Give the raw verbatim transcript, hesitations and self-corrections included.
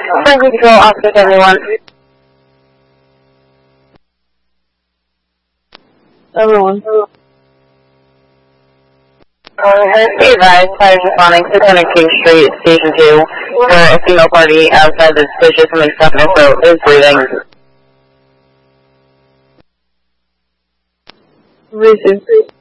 Franklin Control, Oscar seventy-one. Everyone. Uh, be advised, fire responding, six hundred King Street, Station two, where a female party outside the suspicious and stuck in her throat is breathing. Receive.